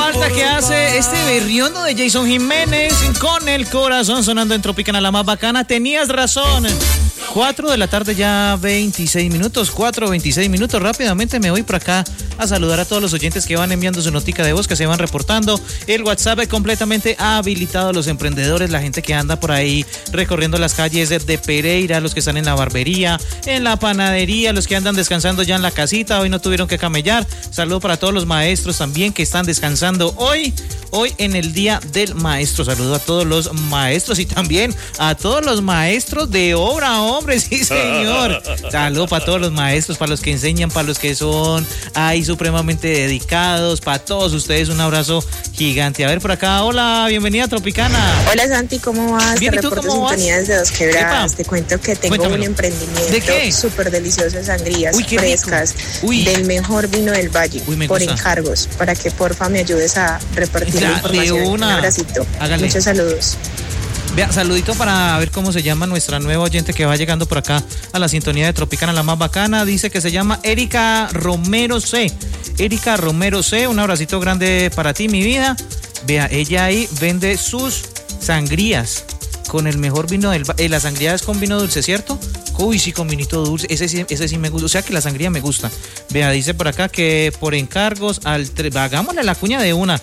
falta que hace este berriondo de Jason Jiménez con el corazón sonando en Tropicana, la más bacana. Tenías razón. 4 de la tarde ya 26 minutos, 4:26 minutos. Rápidamente me voy por acá a saludar a todos los oyentes que van enviando su notica de voz, que se van reportando. El WhatsApp es completamente habilitado, los emprendedores, la gente que anda por ahí recorriendo las calles de Pereira, los que están en la barbería, en la panadería, los que andan descansando ya en la casita, hoy no tuvieron que camellar. Saludo para todos los maestros también que están descansando hoy en el Día del Maestro. Saludo a todos los maestros y también a todos los maestros de obra, hombre, sí señor. Saludo para todos los maestros, para los que enseñan, para los que son ahí supremamente dedicados, para todos ustedes un abrazo gigante. A ver por acá, hola, bienvenida a Tropicana. Hola Santi, ¿cómo vas? Bien, Te ¿y tú reporto cómo vas? Sintonía desde Dos Quebradas. Epa. Te cuento que tengo Cuéntamelo. un emprendimiento ¿De qué? súper delicioso de sangrías Uy, qué rico. frescas Uy. del mejor vino del Valle Uy, me por gusta. encargos, para que porfa me ayudes a repartir Ya, la información. de una. Un abracito. Hágale. Muchos saludos. Vea, saludito para ver cómo se llama nuestra nueva oyente que va llegando por acá a la sintonía de Tropicana, la más bacana. Dice que se llama Erika Romero C. Erika Romero C, un abracito grande para ti, mi vida. Vea, ella ahí vende sus sangrías con el mejor vino del... la sangría es con vino dulce, ¿cierto? Uy, sí, con vinito dulce, ese sí me gusta, o sea que la sangría me gusta. Vea, dice por acá que por encargos hagámosle la cuña de una,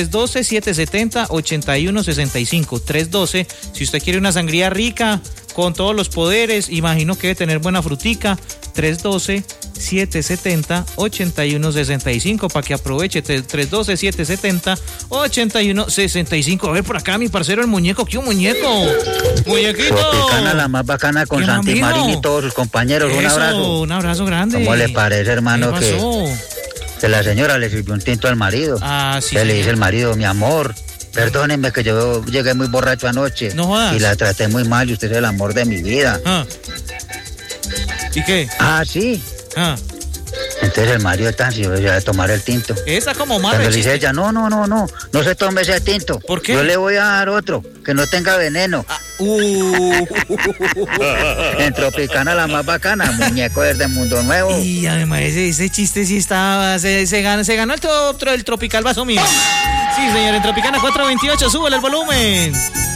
312-770-8165, 312, si usted quiere una sangría rica, con todos los poderes, imagino que debe tener buena frutica, 312-770-8165, para que aproveche, 312-770-8165. A ver por acá, mi parcero, el muñeco, ¿qué un muñeco? Muñequito. Tropicana, la más bacana, con ¿Qué, Santi amigo? Marín y todos sus compañeros. Un Eso, abrazo. un abrazo grande. ¿Cómo le parece, hermano, ¿Qué pasó? que la señora le sirvió un tinto al marido? Ah, sí. Que le señor. dice el marido, mi amor, perdónenme que yo llegué muy borracho anoche. No jodas. Y la traté muy mal y usted es el amor de mi vida. Ah. ¿Y qué? Ah, sí. Ah. Entonces el marido está ansioso de tomar el tinto. Esa como más Cuando le dice rechiste. ella, no se tome ese tinto. ¿Por qué? Yo le voy a dar otro, que no tenga veneno. En Tropicana, la más bacana, muñeco desde Mundo Nuevo. Y además ese chiste sí estaba, se ganó el tropical vaso mío. Sí, señor, en Tropicana 428, súbele el volumen.